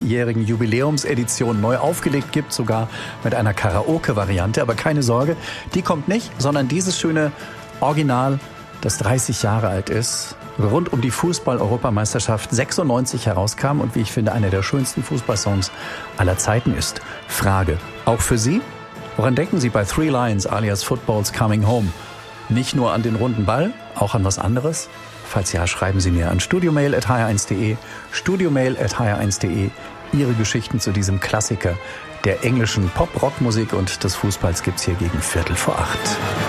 30-jährigen Jubiläumsedition neu aufgelegt gibt, sogar mit einer Karaoke-Variante. Aber keine Sorge, die kommt nicht, sondern dieses schöne Original, das 30 Jahre alt ist, rund um die Fußball-Europameisterschaft 96 herauskam und wie ich finde, einer der schönsten Fußballsongs aller Zeiten ist. Frage, auch für Sie? Woran denken Sie bei Three Lions alias Football's Coming Home? Nicht nur an den runden Ball, auch an was anderes? Falls ja, schreiben Sie mir an studiomail@hr1.de, studiomail@hr1.de. Ihre Geschichten zu diesem Klassiker der englischen Pop-Rock-Musik und des Fußballs gibt's hier gegen 7:45.